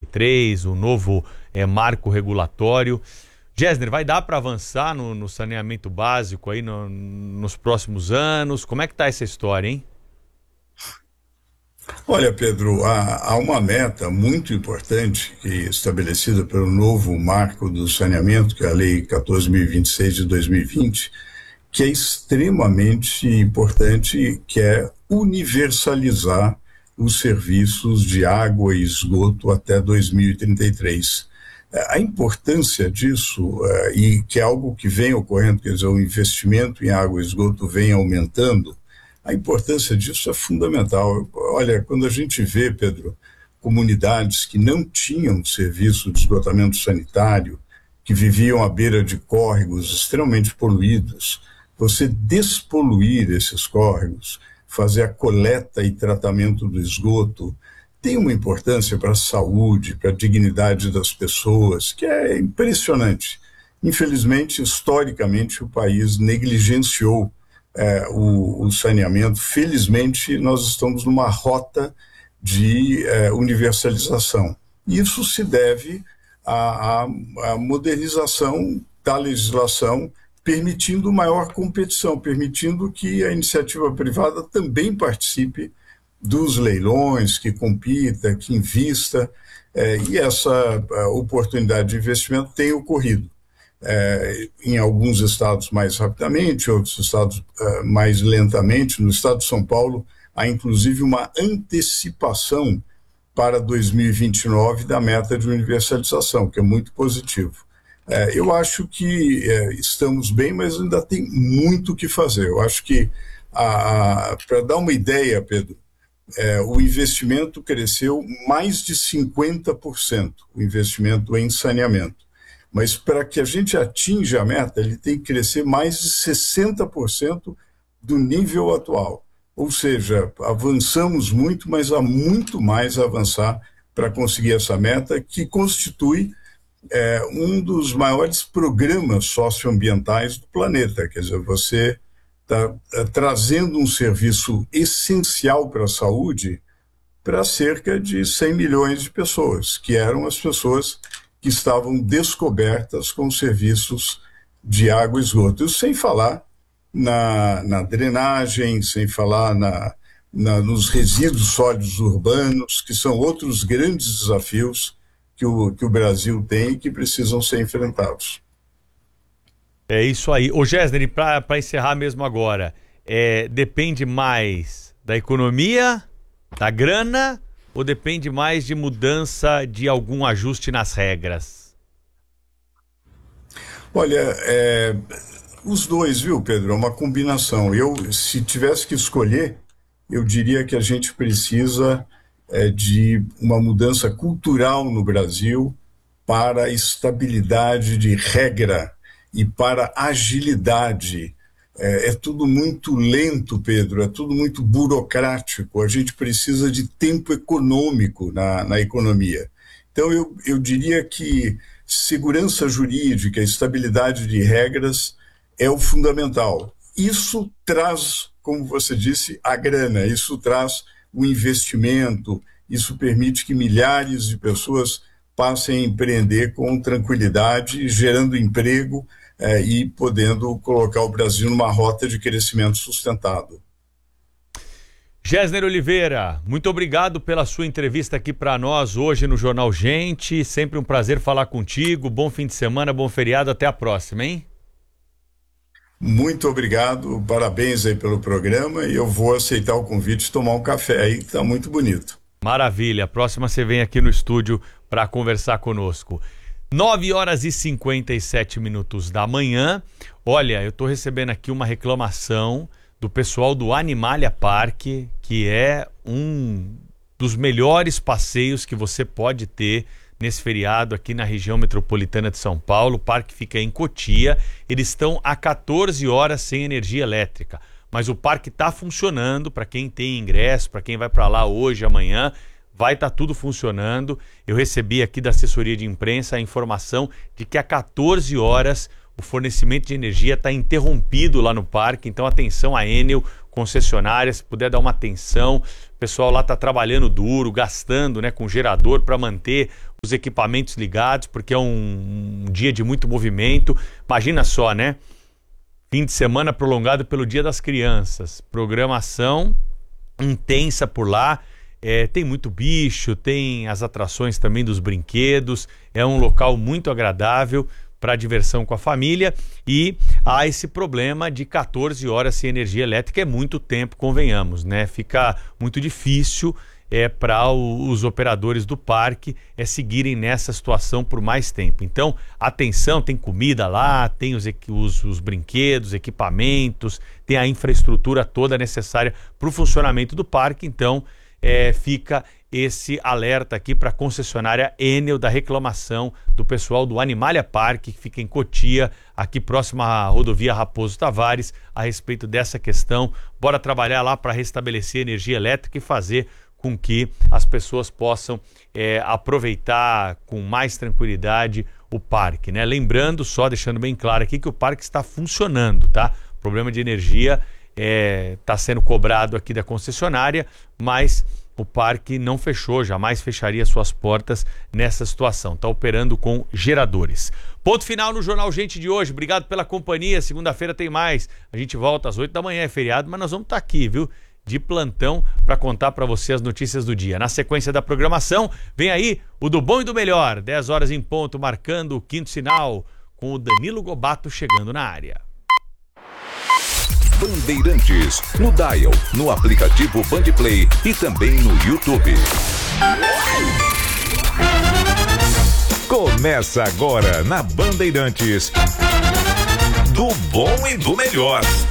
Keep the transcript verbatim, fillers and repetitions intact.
três, o novo é, marco regulatório. Gessner, vai dar para avançar no, no saneamento básico aí no, nos próximos anos? Como é que tá essa história, hein? Olha, Pedro, há, há uma meta muito importante que é estabelecida pelo novo marco do saneamento, que é a Lei quatorze mil e vinte e seis de dois mil e vinte, que é extremamente importante, que é universalizar os serviços de água e esgoto até dois mil e trinta e três. A importância disso, e que é algo que vem ocorrendo, quer dizer, o investimento em água e esgoto vem aumentando, a importância disso é fundamental. Olha, quando a gente vê, Pedro, comunidades que não tinham serviço de esgotamento sanitário, que viviam à beira de córregos extremamente poluídos, você despoluir esses córregos, fazer a coleta e tratamento do esgoto, tem uma importância para a saúde, para a dignidade das pessoas, que é impressionante. Infelizmente, historicamente, o país negligenciou É, o, o saneamento. Felizmente, nós estamos numa rota de é, universalização. Isso se deve à, à, à modernização da legislação, permitindo maior competição, permitindo que a iniciativa privada também participe dos leilões, que compita, que invista, é, e essa oportunidade de investimento tem ocorrido. É, em alguns estados mais rapidamente, outros estados uh, mais lentamente. No estado de São Paulo, há inclusive uma antecipação para dois mil e vinte e nove da meta de universalização, que é muito positivo. É, eu acho que é, estamos bem, mas ainda tem muito o que fazer. Eu acho que, para dar uma ideia, Pedro, é, o investimento cresceu mais de cinquenta por cento, o investimento em saneamento. Mas para que a gente atinja a meta, ele tem que crescer mais de sessenta por cento do nível atual. Ou seja, avançamos muito, mas há muito mais a avançar para conseguir essa meta, que constitui é, um dos maiores programas socioambientais do planeta. Quer dizer, você está é, trazendo um serviço essencial para a saúde para cerca de cem milhões de pessoas, que eram as pessoas que estavam descobertas com serviços de água e esgoto. Isso sem falar na, na drenagem, sem falar na, na, nos resíduos sólidos urbanos, que são outros grandes desafios que o, que o Brasil tem e que precisam ser enfrentados. É isso aí. Ô Gessner, para encerrar mesmo agora, é, depende mais da economia, da grana, ou depende mais de mudança de algum ajuste nas regras? Olha, é, os dois, viu, Pedro? É uma combinação. Eu, se tivesse que escolher, eu diria que a gente precisa é, de uma mudança cultural no Brasil para a estabilidade de regra e para a agilidade. É, é tudo muito lento, Pedro, é tudo muito burocrático. A gente precisa de tempo econômico na, na economia. Então, eu, eu diria que segurança jurídica, estabilidade de regras é o fundamental. Isso traz, como você disse, a grana, isso traz o investimento, isso permite que milhares de pessoas passem a empreender com tranquilidade, gerando emprego, É, e podendo colocar o Brasil numa rota de crescimento sustentado. Gessner Oliveira, muito obrigado pela sua entrevista aqui para nós hoje no Jornal Gente. Sempre um prazer falar contigo. Bom fim de semana, bom feriado. Até a próxima, hein? Muito obrigado, parabéns aí pelo programa, e eu vou aceitar o convite de tomar um café aí, que está muito bonito. Maravilha. A próxima você vem aqui no estúdio para conversar conosco. nove horas e cinquenta e sete minutos da manhã. Olha, eu estou recebendo aqui uma reclamação do pessoal do Animalia Park, que é um dos melhores passeios que você pode ter nesse feriado aqui na região metropolitana de São Paulo. O parque fica em Cotia. Eles estão há quatorze horas sem energia elétrica, mas o parque está funcionando para quem tem ingresso, para quem vai para lá hoje, amanhã. Vai estar tudo funcionando. Eu recebi aqui da assessoria de imprensa a informação de que há quatorze horas o fornecimento de energia está interrompido lá no parque. Então, atenção a Enel, concessionária, se puder dar uma atenção. O pessoal lá está trabalhando duro, gastando, né, com gerador para manter os equipamentos ligados, porque é um, um dia de muito movimento. Imagina só, né? Fim de semana prolongado pelo Dia das Crianças. Programação intensa por lá. É, tem muito bicho, tem as atrações também dos brinquedos. É um local muito agradável para diversão com a família. E há esse problema de quatorze horas sem energia elétrica. É muito tempo, convenhamos, né? Fica muito difícil é, para os operadores do parque é, seguirem nessa situação por mais tempo. Então, atenção, tem comida lá, tem os, os, os brinquedos, equipamentos, tem a infraestrutura toda necessária para o funcionamento do parque. Então, é, fica esse alerta aqui para a concessionária Enel da reclamação do pessoal do Animalia Park, que fica em Cotia, aqui próximo à rodovia Raposo Tavares, a respeito dessa questão. Bora trabalhar lá para restabelecer energia elétrica e fazer com que as pessoas possam é, aproveitar com mais tranquilidade o parque, né? Lembrando, só deixando bem claro aqui, que o parque está funcionando, tá? O problema de energia está é, sendo cobrado aqui da concessionária, mas o parque não fechou, jamais fecharia suas portas nessa situação. Está operando com geradores. Ponto final no Jornal Gente de hoje. Obrigado pela companhia. Segunda-feira tem mais. A gente volta às oito da manhã, é feriado, mas nós vamos estar aqui, viu? De plantão para contar para você as notícias do dia. Na sequência da programação, vem aí o do bom e do melhor. dez horas em ponto, marcando o quinto sinal, com o Danilo Gobato chegando na área. Bandeirantes, no Dial, no aplicativo Bandplay e também no YouTube. Começa agora na Bandeirantes, do bom e do melhor.